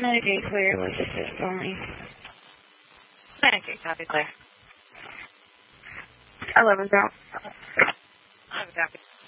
Okay, clear. What's this only? Okay, copy, clear. 11 out. 11 copy.